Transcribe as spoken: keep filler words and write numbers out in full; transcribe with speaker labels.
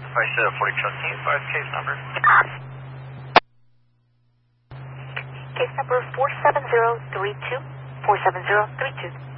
Speaker 1: I said forty trustee, five case number.
Speaker 2: Case number four seven zero three two. four seven zero three two.